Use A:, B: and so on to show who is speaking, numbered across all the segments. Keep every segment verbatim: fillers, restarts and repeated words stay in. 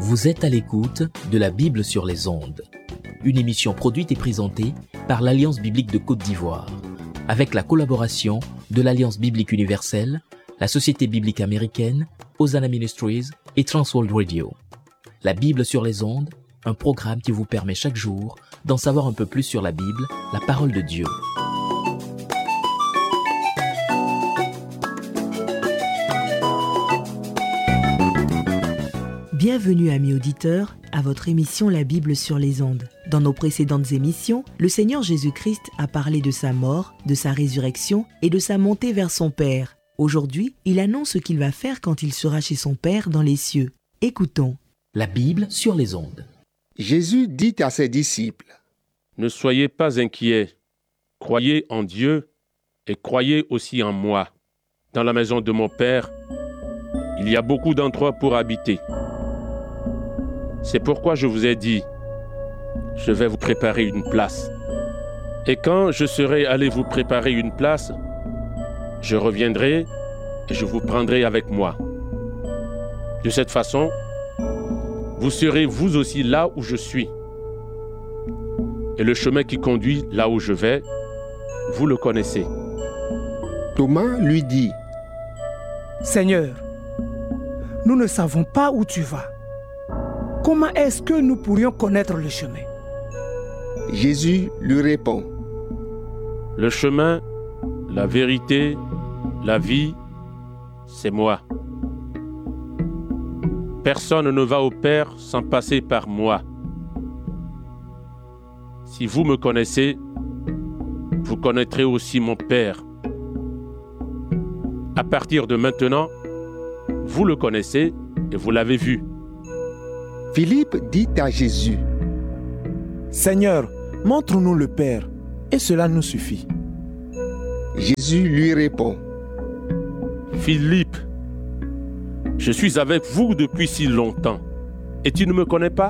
A: Vous êtes à l'écoute de la Bible sur les ondes, une émission produite et présentée par l'Alliance biblique de Côte d'Ivoire, avec la collaboration de l'Alliance biblique universelle, la Société biblique américaine, Hosanna Ministries et Transworld Radio. La Bible sur les ondes, un programme qui vous permet chaque jour d'en savoir un peu plus sur la Bible, la parole de Dieu.
B: Bienvenue amis auditeurs à votre émission La Bible sur les ondes. Dans nos précédentes émissions, le Seigneur Jésus-Christ a parlé de sa mort, de sa résurrection et de sa montée vers son Père. Aujourd'hui, il annonce ce qu'il va faire quand il sera chez son Père dans les cieux. Écoutons.
A: La Bible sur les ondes.
C: Jésus dit à ses disciples :
D: Ne soyez pas inquiets, croyez en Dieu et croyez aussi en moi. Dans la maison de mon Père, il y a beaucoup d'endroits pour habiter. C'est pourquoi je vous ai dit, je vais vous préparer une place. Et quand je serai allé vous préparer une place, je reviendrai et je vous prendrai avec moi. De cette façon, vous serez vous aussi là où je suis. Et le chemin qui conduit là où je vais, vous le connaissez.
C: Thomas lui dit :
E: Seigneur, nous ne savons pas où tu vas. Comment est-ce que nous pourrions connaître le chemin ?
C: Jésus lui répond :
D: Le chemin, la vérité, la vie, c'est moi. Personne ne va au Père sans passer par moi. Si vous me connaissez, vous connaîtrez aussi mon Père. À partir de maintenant, vous le connaissez et vous l'avez vu.
C: Philippe dit à Jésus :
F: Seigneur, montre-nous le Père, et cela nous suffit.
C: Jésus lui répond :
D: Philippe, je suis avec vous depuis si longtemps, et tu ne me connais pas ?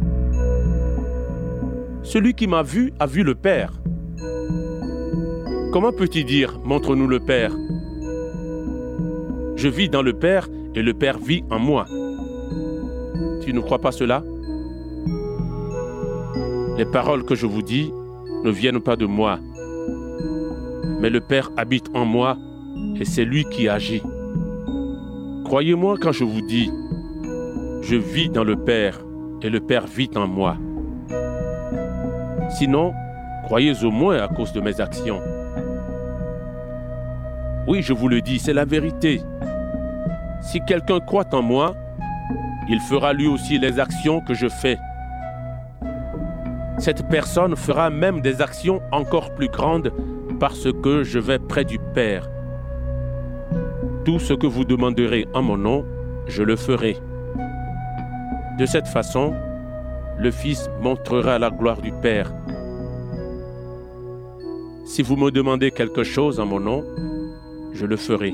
D: Celui qui m'a vu a vu le Père. Comment peux-tu dire « montre-nous le Père » ? Je vis dans le Père et le Père vit en moi. Tu ne crois pas cela ? Les paroles que je vous dis ne viennent pas de moi, mais le Père habite en moi et c'est lui qui agit. Croyez-moi quand je vous dis, je vis dans le Père et le Père vit en moi. Sinon, croyez au moins à cause de mes actions. Oui, je vous le dis, c'est la vérité. Si quelqu'un croit en moi, il fera lui aussi les actions que je fais. Cette personne fera même des actions encore plus grandes parce que je vais près du Père. Tout ce que vous demanderez en mon nom, je le ferai. De cette façon, le Fils montrera la gloire du Père. Si vous me demandez quelque chose en mon nom, je le ferai.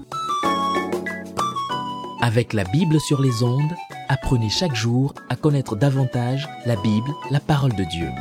A: Avec la Bible sur les ondes, apprenez chaque jour à connaître davantage la Bible, la parole de Dieu.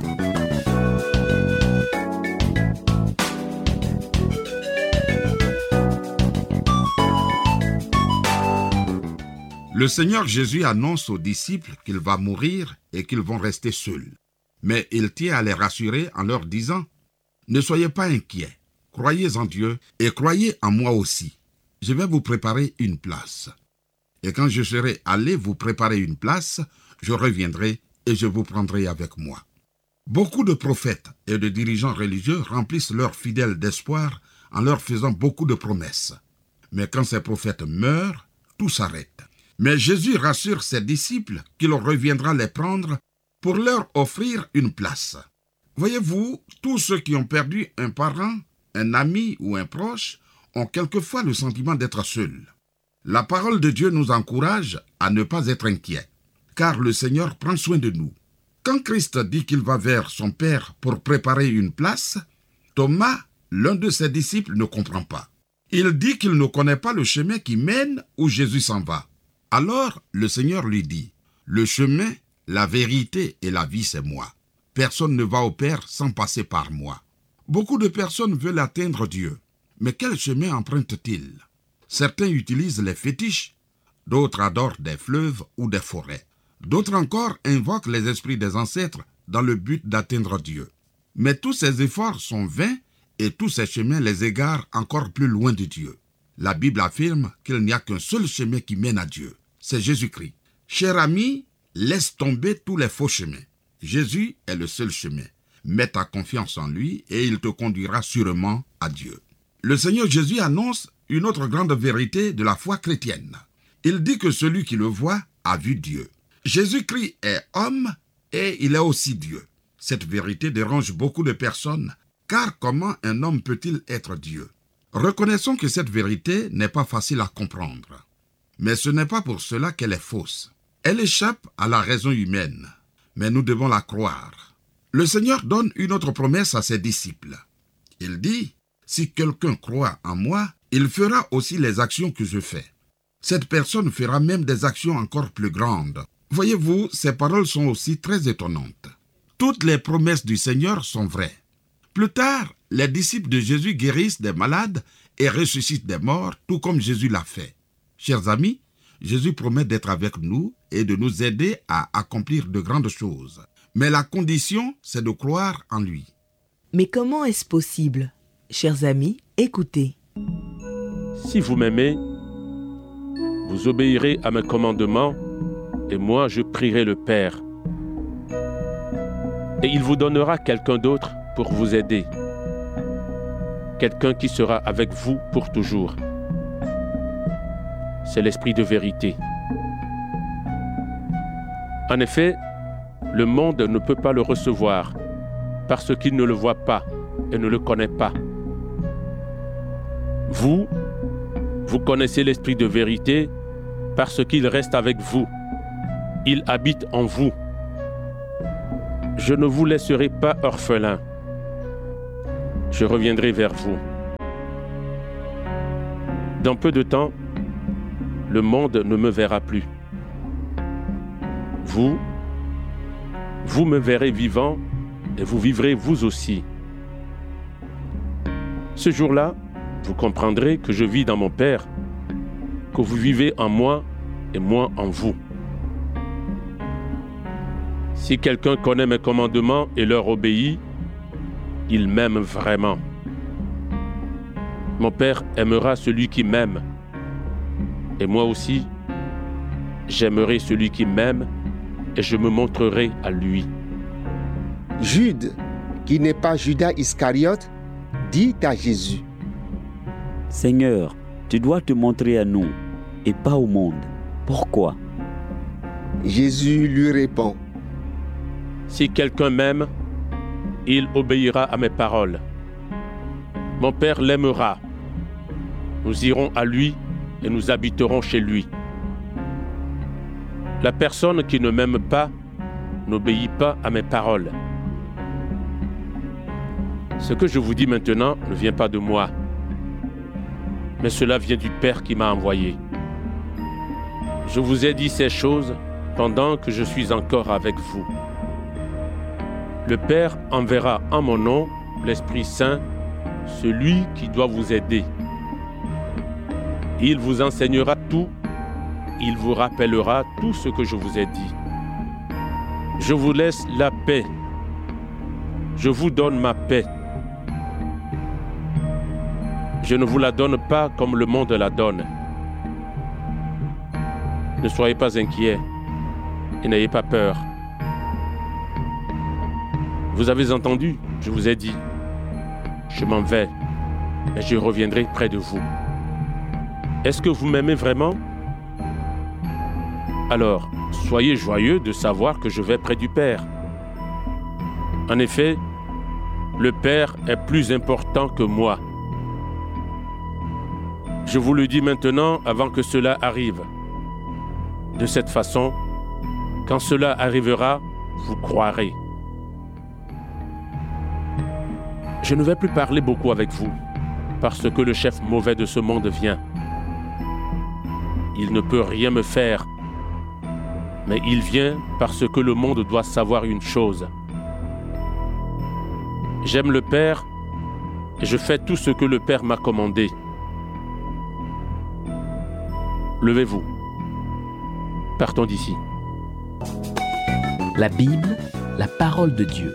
G: Le Seigneur Jésus annonce aux disciples qu'il va mourir et qu'ils vont rester seuls. Mais il tient à les rassurer en leur disant : Ne soyez pas inquiets, croyez en Dieu et croyez en moi aussi. Je vais vous préparer une place. Et quand je serai allé vous préparer une place, je reviendrai et je vous prendrai avec moi. Beaucoup de prophètes et de dirigeants religieux remplissent leurs fidèles d'espoir en leur faisant beaucoup de promesses. Mais quand ces prophètes meurent, tout s'arrête. Mais Jésus rassure ses disciples qu'il reviendra les prendre pour leur offrir une place. Voyez-vous, tous ceux qui ont perdu un parent, un ami ou un proche ont quelquefois le sentiment d'être seuls. La parole de Dieu nous encourage à ne pas être inquiets, car le Seigneur prend soin de nous. Quand Christ dit qu'il va vers son Père pour préparer une place, Thomas, l'un de ses disciples, ne comprend pas. Il dit qu'il ne connaît pas le chemin qui mène où Jésus s'en va. Alors le Seigneur lui dit : Le chemin, la vérité et la vie, c'est moi. Personne ne va au Père sans passer par moi. Beaucoup de personnes veulent atteindre Dieu. Mais quel chemin empruntent-ils ? Certains utilisent les fétiches, D'autres adorent des fleuves ou des forêts. D'autres encore invoquent les esprits des ancêtres dans le but d'atteindre Dieu. Mais tous ces efforts sont vains et tous ces chemins les égarent encore plus loin de Dieu. La Bible affirme qu'il n'y a qu'un seul chemin qui mène à Dieu. C'est Jésus-Christ. Cher ami, laisse tomber tous les faux chemins. Jésus est le seul chemin. Mets ta confiance en lui et il te conduira sûrement à Dieu. Le Seigneur Jésus annonce une autre grande vérité de la foi chrétienne. Il dit que celui qui le voit a vu Dieu. Jésus-Christ est homme et il est aussi Dieu. Cette vérité dérange beaucoup de personnes, car comment un homme peut-il être Dieu? Reconnaissons que cette vérité n'est pas facile à comprendre. Mais ce n'est pas pour cela qu'elle est fausse. Elle échappe à la raison humaine, mais nous devons la croire. Le Seigneur donne une autre promesse à ses disciples. Il dit, « Si quelqu'un croit en moi, il fera aussi les actions que je fais. Cette personne fera même des actions encore plus grandes. » Voyez-vous, ces paroles sont aussi très étonnantes. Toutes les promesses du Seigneur sont vraies. Plus tard, les disciples de Jésus guérissent des malades et ressuscitent des morts, tout comme Jésus l'a fait. Chers amis, Jésus promet d'être avec nous et de nous aider à accomplir de grandes choses. Mais la condition, c'est de croire en lui.
B: Mais comment est-ce possible? Chers amis, écoutez.
D: Si vous m'aimez, vous obéirez à mes commandements, et moi je prierai le Père. Et il vous donnera quelqu'un d'autre pour vous aider. Quelqu'un qui sera avec vous pour toujours. C'est l'Esprit de vérité. En effet, le monde ne peut pas le recevoir parce qu'il ne le voit pas et ne le connaît pas. Vous, vous connaissez l'Esprit de vérité parce qu'il reste avec vous. Il habite en vous. Je ne vous laisserai pas orphelin. Je reviendrai vers vous. Dans peu de temps, le monde ne me verra plus. Vous, vous me verrez vivant et vous vivrez vous aussi. Ce jour-là, vous comprendrez que je vis dans mon Père, que vous vivez en moi et moi en vous. Si quelqu'un connaît mes commandements et leur obéit, il m'aime vraiment. Mon Père aimera celui qui m'aime. Et moi aussi, j'aimerai celui qui m'aime et je me montrerai à lui.
C: Jude, qui n'est pas Judas Iscariote, dit à Jésus,
H: « Seigneur, tu dois te montrer à nous et pas au monde. Pourquoi ?»
C: Jésus lui répond,
D: « Si quelqu'un m'aime, il obéira à mes paroles. Mon Père l'aimera. Nous irons à lui et nous habiterons chez lui. La personne qui ne m'aime pas n'obéit pas à mes paroles. Ce que je vous dis maintenant ne vient pas de moi, mais cela vient du Père qui m'a envoyé. Je vous ai dit ces choses pendant que je suis encore avec vous. Le Père enverra en mon nom l'Esprit Saint, celui qui doit vous aider. Il vous enseignera tout, il vous rappellera tout ce que je vous ai dit. Je vous laisse la paix. Je vous donne ma paix. Je ne vous la donne pas comme le monde la donne. Ne soyez pas inquiets et n'ayez pas peur. Vous avez entendu, je vous ai dit, je m'en vais, mais je reviendrai près de vous. Est-ce que vous m'aimez vraiment? Alors, soyez joyeux de savoir que je vais près du Père. En effet, le Père est plus important que moi. Je vous le dis maintenant avant que cela arrive. De cette façon, quand cela arrivera, vous croirez. Je ne vais plus parler beaucoup avec vous, parce que le chef mauvais de ce monde vient. Il ne peut rien me faire, mais il vient parce que le monde doit savoir une chose. J'aime le Père et je fais tout ce que le Père m'a commandé. Levez-vous, Partons d'ici.
A: La Bible, la parole de Dieu.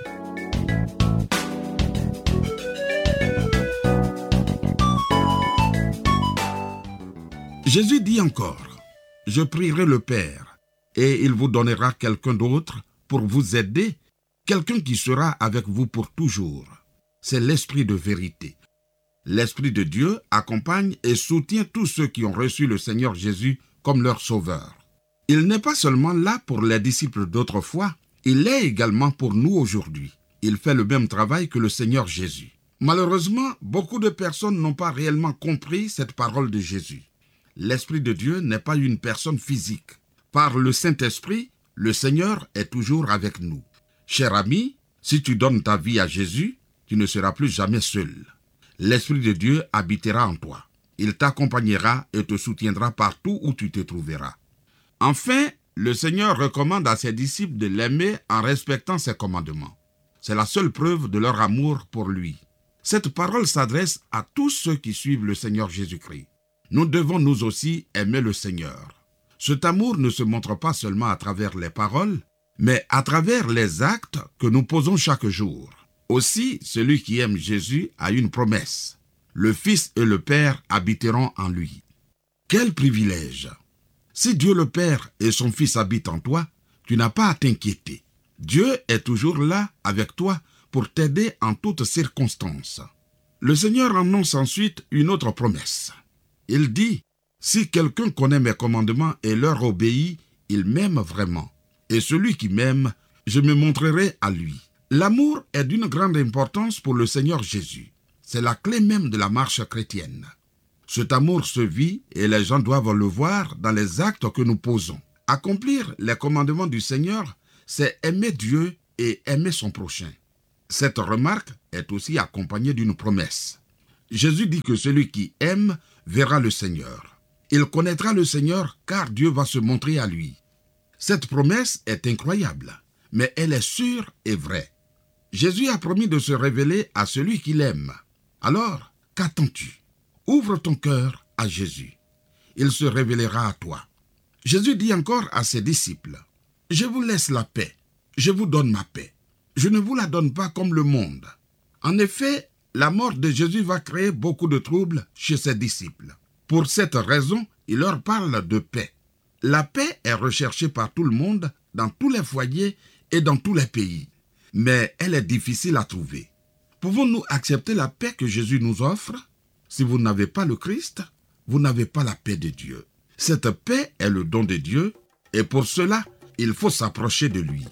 G: Jésus dit encore, « Je prierai le Père, et il vous donnera quelqu'un d'autre pour vous aider, quelqu'un qui sera avec vous pour toujours. C'est l'Esprit de vérité. » L'Esprit de Dieu accompagne et soutient tous ceux qui ont reçu le Seigneur Jésus comme leur sauveur. Il n'est pas seulement là pour les disciples d'autrefois, il l'est également pour nous aujourd'hui. Il fait le même travail que le Seigneur Jésus. Malheureusement, beaucoup de personnes n'ont pas réellement compris cette parole de Jésus. L'Esprit de Dieu n'est pas une personne physique. Par le Saint-Esprit, le Seigneur est toujours avec nous. Cher ami, si tu donnes ta vie à Jésus, tu ne seras plus jamais seul. L'Esprit de Dieu habitera en toi. Il t'accompagnera et te soutiendra partout où tu te trouveras. Enfin, le Seigneur recommande à ses disciples de l'aimer en respectant ses commandements. C'est la seule preuve de leur amour pour lui. Cette parole s'adresse à tous ceux qui suivent le Seigneur Jésus-Christ. Nous devons nous aussi aimer le Seigneur. Cet amour ne se montre pas seulement à travers les paroles, mais à travers les actes que nous posons chaque jour. Aussi, celui qui aime Jésus a une promesse. Le Fils et le Père habiteront en lui. Quel privilège! Si Dieu le Père et son Fils habitent en toi, tu n'as pas à t'inquiéter. Dieu est toujours là avec toi pour t'aider en toutes circonstances. Le Seigneur annonce ensuite une autre promesse. Il dit, « Si quelqu'un connaît mes commandements et leur obéit, il m'aime vraiment. Et celui qui m'aime, je me montrerai à lui. » L'amour est d'une grande importance pour le Seigneur Jésus. C'est la clé même de la marche chrétienne. Cet amour se vit et les gens doivent le voir dans les actes que nous posons. Accomplir les commandements du Seigneur, c'est aimer Dieu et aimer son prochain. Cette remarque est aussi accompagnée d'une promesse. Jésus dit que celui qui aime verra le Seigneur. Il connaîtra le Seigneur car Dieu va se montrer à lui. Cette promesse est incroyable, mais elle est sûre et vraie. Jésus a promis de se révéler à celui qu'il aime. Alors, qu'attends-tu? Ouvre ton cœur à Jésus. Il se révélera à toi. Jésus dit encore à ses disciples, « Je vous laisse la paix, je vous donne ma paix. Je ne vous la donne pas comme le monde. » En effet, la mort de Jésus va créer beaucoup de troubles chez ses disciples. Pour cette raison, il leur parle de paix. La paix est recherchée par tout le monde, dans tous les foyers et dans tous les pays. Mais elle est difficile à trouver. Pouvons-nous accepter la paix que Jésus nous offre? Si vous n'avez pas le Christ, vous n'avez pas la paix de Dieu. Cette paix est le don de Dieu et pour cela, il faut s'approcher de lui.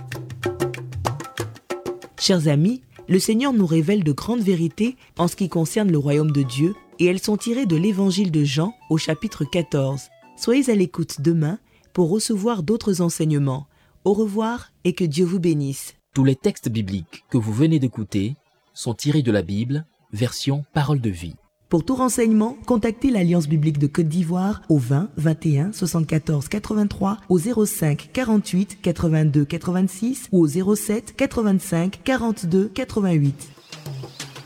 B: Chers amis, le Seigneur nous révèle de grandes vérités en ce qui concerne le royaume de Dieu et elles sont tirées de l'évangile de Jean au chapitre quatorze. Soyez à l'écoute demain pour recevoir d'autres enseignements. Au revoir et que Dieu vous bénisse.
A: Tous les textes bibliques que vous venez d'écouter sont tirés de la Bible, version Parole de vie.
B: Pour tout renseignement, contactez l'Alliance biblique de Côte d'Ivoire au vingt vingt et un soixante-quatorze quatre-vingt-trois, au zéro cinq quarante-huit quatre-vingt-deux quatre-vingt-six ou au zéro sept quatre-vingt-cinq quarante-deux quatre-vingt-huit.